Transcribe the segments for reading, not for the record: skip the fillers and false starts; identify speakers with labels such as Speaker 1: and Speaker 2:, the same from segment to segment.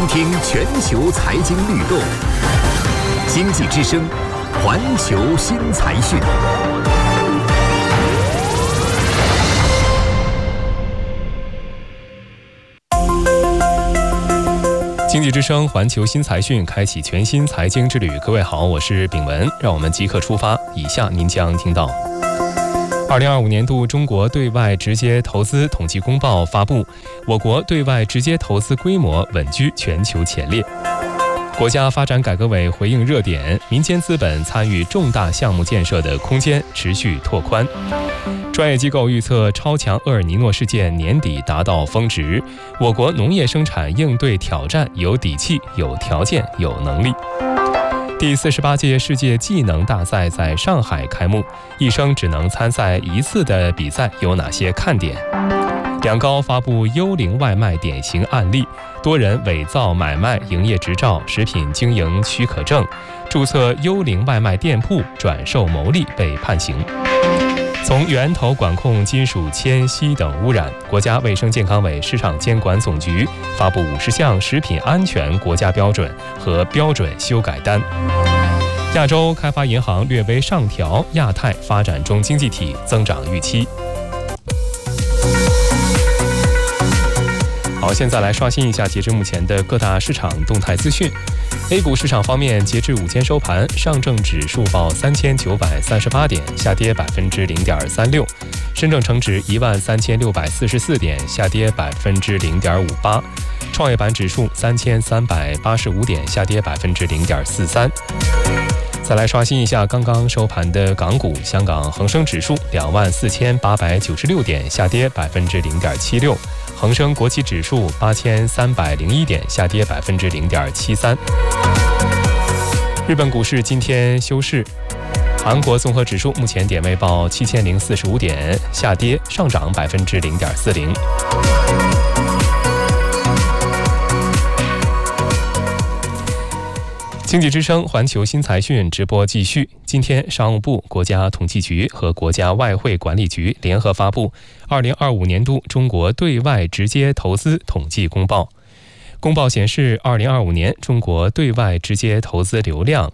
Speaker 1: 听全球财经律动，经济之声，环球新财讯。
Speaker 2: 经济之声环球新财讯开启全新财经之旅。各位好，我是炳文，让我们即刻出发。以下您将听到2025年度中国对外直接投资统计公报发布，我国对外直接投资规模稳居全球前列。国家发展改革委回应热点，民间资本参与重大项目建设的空间持续拓宽。专业机构预测超强厄尔尼诺事件年底达到峰值，我国农业生产应对挑战有底气、有条件、有能力。第48届世界技能大赛在上海开幕，一生只能参赛一次的比赛有哪些看点？两高发布幽灵外卖典型案例，多人伪造买卖营业执照、食品经营许可证，注册幽灵外卖店铺转售牟利被判刑。从源头管控金属铅、锡等污染，国家卫生健康委市场监管总局发布50项食品安全国家标准和标准修改单。亚洲开发银行略微上调亚太发展中经济体增长预期。好，现在来刷新一下截至目前的各大市场动态资讯。A 股市场方面，截至午间收盘，上证指数报3938点，下跌0.36%；深证成指13644点，下跌0.58%；创业板指数3385点，下跌0.43%。再来刷新一下刚刚收盘的港股，香港恒生指数24896点，下跌0.76%；恒生国企指数8301点，下跌0.73%。日本股市今天休市，韩国综合指数目前点位报7045点，下跌，上涨0.40%。经济之声环球新财讯直播继续。今天，商务部、国家统计局和国家外汇管理局联合发布2025年度中国对外直接投资统计公报。公报显示，2025年中国对外直接投资流量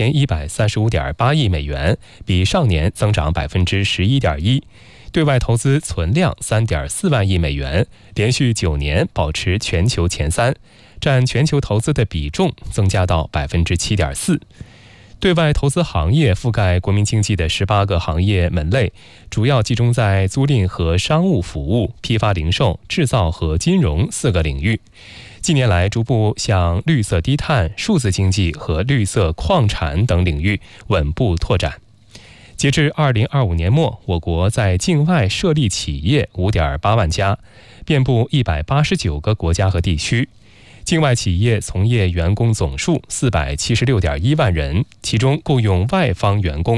Speaker 2: 2135.8亿美元，比上年增长11.1%。对外投资存量3.4万亿美元，连续9年保持全球前3，占全球投资的比重增加到7.4%。对外投资行业覆盖国民经济的18个行业门类，主要集中在租赁和商务服务、批发零售、制造和金融4个领域。近年来，逐步向绿色低碳、数字经济和绿色矿产等领域稳步拓展。截至2025年末，我国在境外设立企业5.8万家，遍布189个国家和地区。境外企业从业员工总数476.1万人，其中雇佣外方员工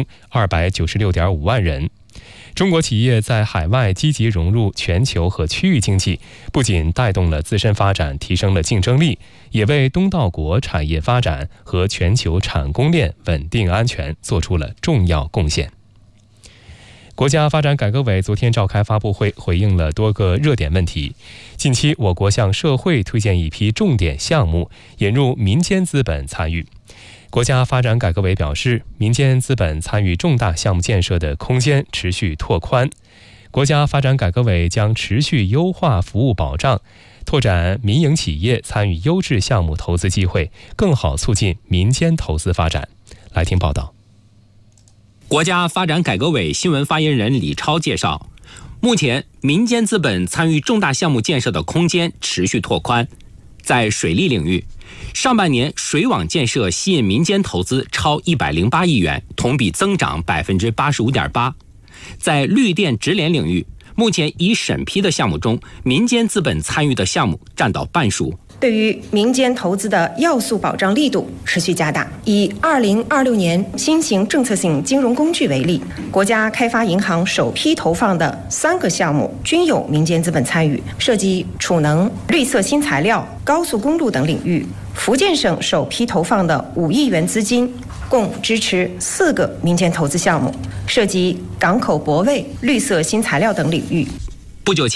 Speaker 2: 296.5万人。中国企业在海外积极融入全球和区域经济，不仅带动了自身发展，提升了竞争力，也为东道国产业发展和全球产供链稳定安全做出了重要贡献。国家发展改革委昨天召开发布会，回应了多个热点问题。近期，我国向社会推荐一批重点项目，引入民间资本参与。国家发展改革委表示，民间资本参与重大项目建设的空间持续拓宽。国家发展改革委将持续优化服务保障，拓展民营企业参与优质项目投资机会，更好促进民间投资发展。来听报道。
Speaker 3: 国家发展改革委新闻发言人李超介绍，目前民间资本参与重大项目建设的空间持续拓宽。在水利领域，上半年水网建设吸引民间投资超108亿元，同比增长85.8%。在绿电直联领域，目前已审批的项目中，民间资本参与的项目占到半数。
Speaker 4: 对于民间投资的要素保障力度持续加大。以2026年新型政策性金融工具为例，国家开发银行首批投放的3个项目均有民间资本参与，涉及储能、绿色新材料、高速公路等领域。福建省首批投放的5亿元资金，共支持4个民间投资项目，涉及港口泊位、绿色新材料等领域。
Speaker 3: 不久前，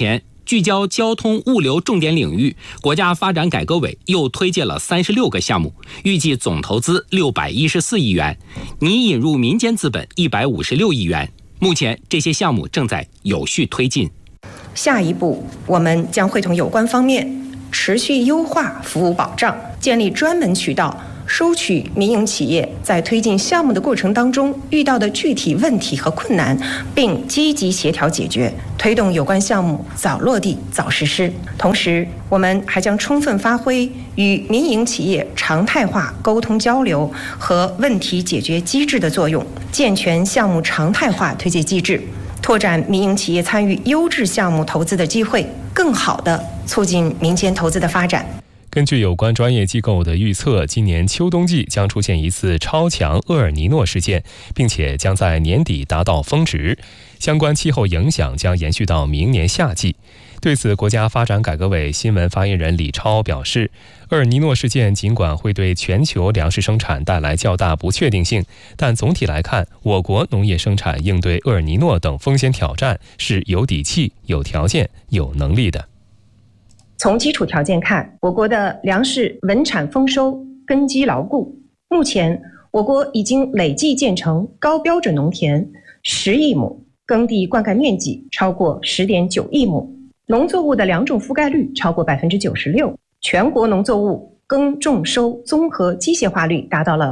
Speaker 3: 聚焦交通物流重点领域，国家发展改革委又推荐了36个项目，预计总投资614亿元，拟引入民间资本156亿元。目前这些项目正在有序推进。
Speaker 4: 下一步，我们将会同有关方面持续优化服务保障，建立专门渠道，收取民营企业在推进项目的过程当中遇到的具体问题和困难，并积极协调解决，推动有关项目早落地、早实施。同时，我们还将充分发挥与民营企业常态化沟通交流和问题解决机制的作用，健全项目常态化推介机制，拓展民营企业参与优质项目投资的机会，更好地促进民间投资的发展。
Speaker 2: 根据有关专业机构的预测，今年秋冬季将出现一次超强厄尔尼诺事件，并且将在年底达到峰值，相关气候影响将延续到明年夏季。对此，国家发展改革委新闻发言人李超表示，厄尔尼诺事件尽管会对全球粮食生产带来较大不确定性，但总体来看，我国农业生产应对厄尔尼诺等风险挑战是有底气、有条件、有能力的。
Speaker 4: 从基础条件看，我国的粮食稳产丰收，根基牢固。目前，我国已经累计建成高标准农田10亿亩，耕地灌溉面积超过10.9亿亩，农作物的良种覆盖率超过96%，全国农作物耕种收综合机械化率达到了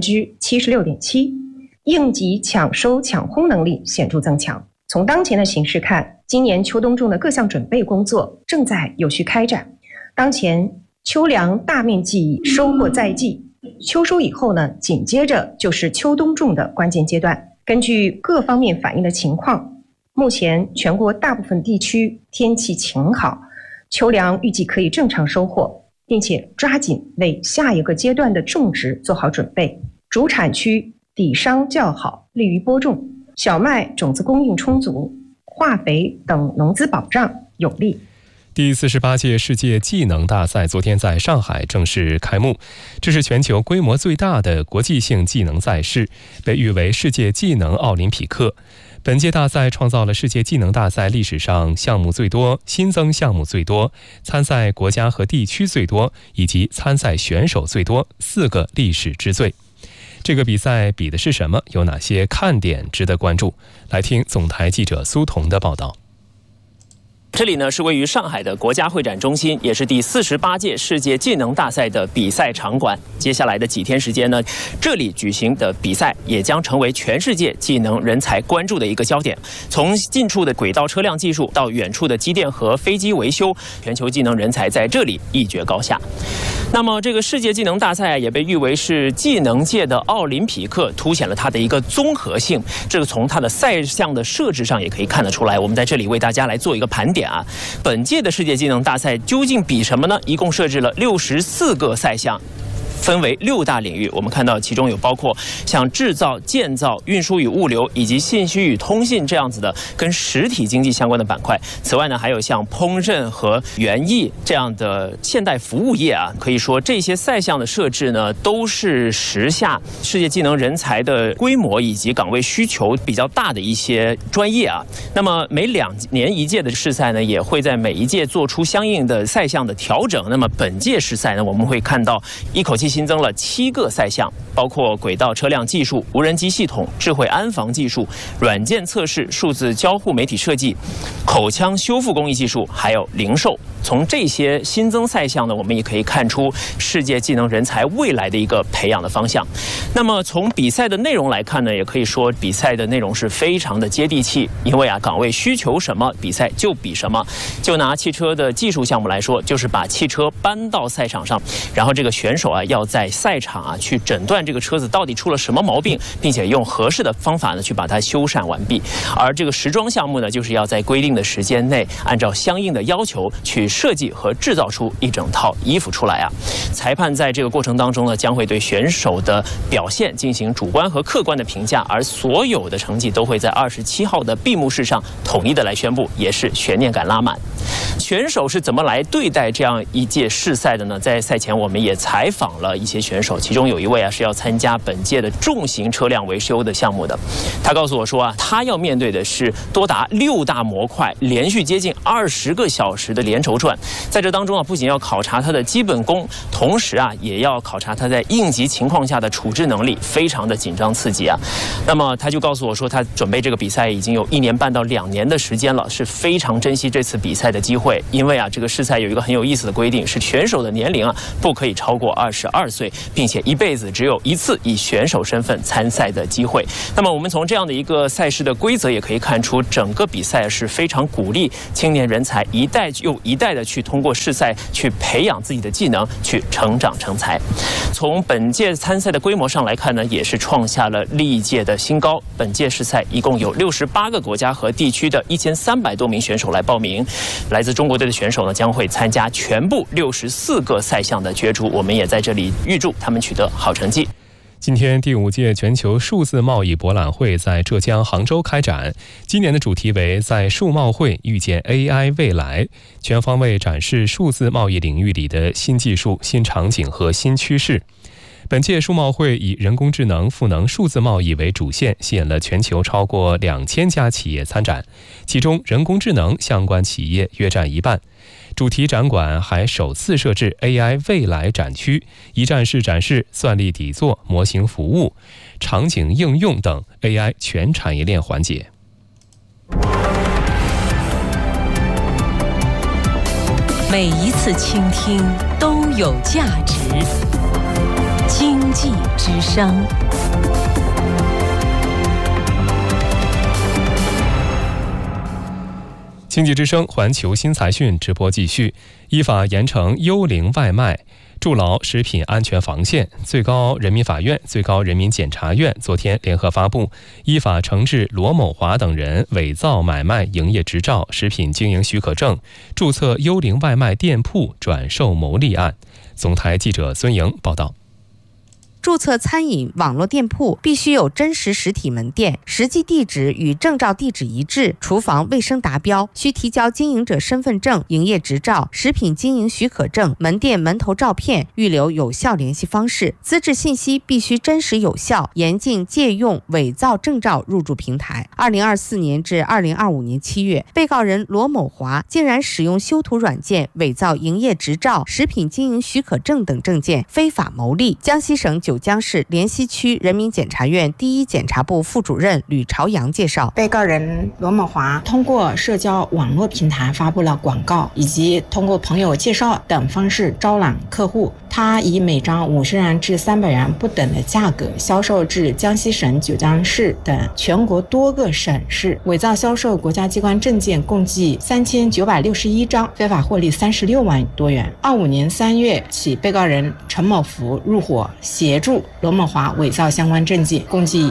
Speaker 4: 76.7%，应急抢收抢烘能力显著增强。从当前的形势看，今年秋冬种的各项准备工作正在有序开展。当前秋粮大面积收获在即，秋收以后呢，紧接着就是秋冬种的关键阶段。根据各方面反映的情况，目前全国大部分地区天气晴好，秋粮预计可以正常收获，并且抓紧为下一个阶段的种植做好准备。主产区底商较好，利于播种。小麦种子供应充足，化肥等农资保障有力。
Speaker 2: 第48届世界技能大赛昨天在上海正式开幕，这是全球规模最大的国际性技能赛事，被誉为世界技能奥林匹克。本届大赛创造了世界技能大赛历史上项目最多、新增项目最多、参赛国家和地区最多以及参赛选手最多4个历史之最。这个比赛比的是什么？有哪些看点值得关注？来听总台记者苏彤的报道。
Speaker 5: 这里呢是位于上海的国家会展中心，也是第48届世界技能大赛的比赛场馆。接下来的几天时间呢，这里举行的比赛也将成为全世界技能人才关注的一个焦点。从近处的轨道车辆技术到远处的机电和飞机维修，全球技能人才在这里一决高下。那么这个世界技能大赛也被誉为是技能界的奥林匹克，凸显了它的一个综合性。这个从它的赛项的设置上也可以看得出来。我们在这里为大家来做一个盘点。本届的世界技能大赛究竟比什么呢？一共设置了64个赛项，分为6大领域。我们看到其中有包括像制造、建造、运输与物流以及信息与通信这样子的跟实体经济相关的板块。此外呢，还有像烹饪和园艺这样的现代服务业啊。可以说这些赛项的设置呢，都是时下世界技能人才的规模以及岗位需求比较大的一些专业啊。那么每2年一届的世赛呢，也会在每一届做出相应的赛项的调整。那么本届世赛呢，我们会看到一口气新增了7个赛项，包括轨道车辆技术、无人机系统、智慧安防技术、软件测试、数字交互媒体设计、口腔修复工艺技术，还有零售。从这些新增赛项呢，我们也可以看出世界技能人才未来的一个培养的方向。那么从比赛的内容来看呢，也可以说比赛的内容是非常的接地气，因为岗位需求什么，比赛就比什么。就拿汽车的技术项目来说，就是把汽车搬到赛场上，然后这个选手要在赛场去诊断这个车子到底出了什么毛病，并且用合适的方法呢去把它修缮完毕。而这个时装项目呢，就是要在规定的时间内，按照相应的要求去设计和制造出一整套衣服出来啊。裁判在这个过程当中呢，将会对选手的表现进行主观和客观的评价，而所有的成绩都会在27号的闭幕式上统一的来宣布，也是悬念感拉满。选手是怎么来对待这样一届世赛的呢？在赛前我们也采访了了一些选手，其中有一位是要参加本届的重型车辆维修的项目的。他告诉我说他要面对的是多达6大模块，连续接近20个小时的连轴转。在这当中不仅要考察他的基本功，同时也要考察他在应急情况下的处置能力，非常的紧张刺激啊。那么他就告诉我说，他准备这个比赛已经有1年半到2年的时间了，是非常珍惜这次比赛的机会。因为这个试赛有一个很有意思的规定，是选手的年龄不可以超过22岁，并且一辈子只有1次以选手身份参赛的机会。那么我们从这样的一个赛事的规则也可以看出，整个比赛是非常鼓励青年人才一代又一代的去通过试赛去培养自己的技能，去成长成才。从本届参赛的规模上来看呢，也是创下了历届的新高。本届试赛一共有68个国家和地区的1300多名选手来报名，来自中国队的选手呢将会参加全部64个赛项的角逐。我们也在这里预祝他们取得好成绩。
Speaker 2: 今天第5届全球数字贸易博览会在浙江杭州开展，今年的主题为在数贸会遇见 AI 未来，全方位展示数字贸易领域里的新技术、新场景和新趋势。本届数贸会以人工智能赋能数字贸易为主线，吸引了全球超过2000家企业参展，其中人工智能相关企业约占一半。主题展馆还首次设置 AI 未来展区，一站式展示算力底座、模型服务、场景应用等 AI 全产业链环节。
Speaker 6: 每一次倾听都有价值。经济之声。
Speaker 2: 经济之声环球新财讯直播继续。依法严惩幽灵外卖，筑牢食品安全防线。最高人民法院、最高人民检察院昨天联合发布依法惩治罗某华等人伪造买卖营业执照、食品经营许可证，注册幽灵外卖店铺转售牟利案。总台记者孙莹报道。
Speaker 7: 注册餐饮网络店铺必须有真实实体门店，实际地址与证照地址一致，厨房卫生达标，需提交经营者身份证、营业执照、食品经营许可证、门店门头照片，预留有效联系方式，资质信息必须真实有效，严禁借用伪造证照入驻平台。2024年至2025年7月，被告人罗某华竟然使用修图软件伪造营业执照、食品经营许可证等证件，非法牟利。江西省九江市莲溪区人民检察院第一检察部副主任吕朝阳介绍，
Speaker 8: 被告人罗某华通过社交网络平台发布了广告，以及通过朋友介绍等方式招揽客户。他以每张50元至300元不等的价格销售至江西省九江市等全国多个省市，伪造销售国家机关证件共计3961张，非法获利36万多元。25年3月起，被告人陈某福入伙协助罗某华伪造相关证件，共计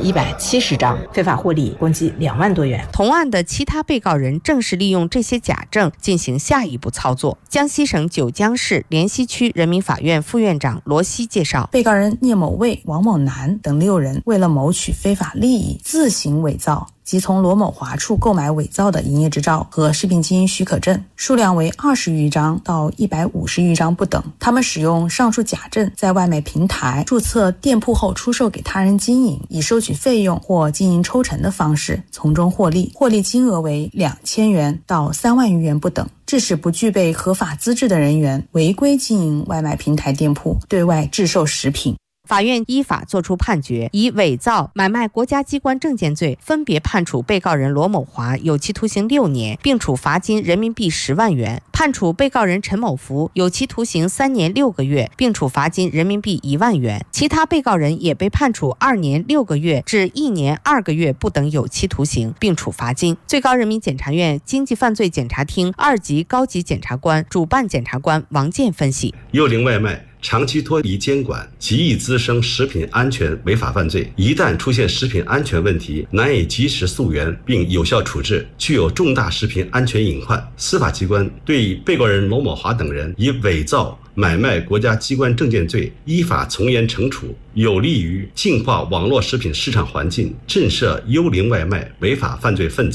Speaker 8: 1170张，非法获利共计2万多元。
Speaker 7: 同案的其他被告人正是利用这些假证进行下一步操作。江西省九江市莲溪区人民法院副院长罗西介绍，
Speaker 9: 被告人聂某卫、王某南等6人为了谋取非法利益，自行伪造即从罗某华处购买伪造的营业执照和食品经营许可证，数量为20余张到150余张不等。他们使用上述假证，在外卖平台注册店铺后出售给他人经营，以收取费用或经营抽成的方式从中获利，获利金额为2000元到3万余元不等，致使不具备合法资质的人员违规经营外卖平台店铺，对外制售食品。
Speaker 7: 法院依法作出判决，以伪造、买卖国家机关证件罪，分别判处被告人罗某华有期徒刑6年，并处罚金人民币10万元；判处被告人陈某福有期徒刑3年6个月，并处罚金人民币1万元。其他被告人也被判处2年6个月至1年2个月不等有期徒刑，并处罚金。最高人民检察院经济犯罪检察厅2级高级检察官、主办检察官王健分析，
Speaker 10: 幽灵外卖长期脱离监管，极易滋生食品安全违法犯罪。一旦出现食品安全问题，难以及时溯源并有效处置，具有重大食品安全隐患。司法机关对被告人罗某华等人以伪造、买卖国家机关证件罪依法从严惩处，有利于净化网络食品市场环境，震慑幽灵外卖违法犯罪分子。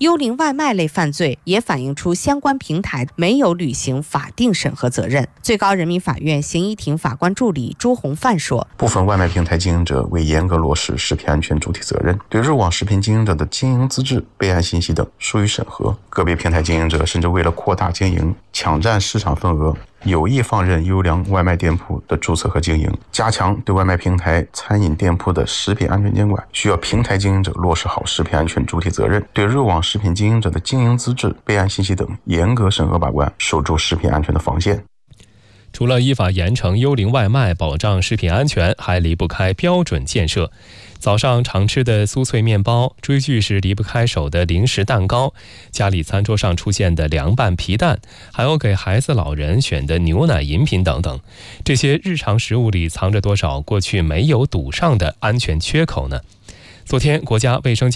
Speaker 7: 幽灵外卖类犯罪，也反映出相关平台没有履行法定审核责任。最高人民法院刑一庭法官助理朱洪范说，
Speaker 11: 部分外卖平台经营者未严格落实食品安全主体责任，对肉网食品经营者的经营资质、备案信息等疏于审核，个别平台经营者甚至为了扩大经营、抢占市场份额，有意放任优良外卖店铺的注册和经营。加强对外卖平台、餐饮店铺的食品安全监管，需要平台经营者落实好食品安全主体责任，对肉网食品经营者的经营资质、备案信息等严格审核把关，守住食品安全的防线。
Speaker 2: 除了依法严惩幽灵外卖，保障食品安全，还离不开标准建设。早上常吃的酥脆面包，追剧时离不开手的零食蛋糕，家里餐桌上出现的凉拌皮蛋，还有给孩子老人选的牛奶饮品等等，这些日常食物里藏着多少过去没有堵上的安全缺口呢？昨天，国家卫生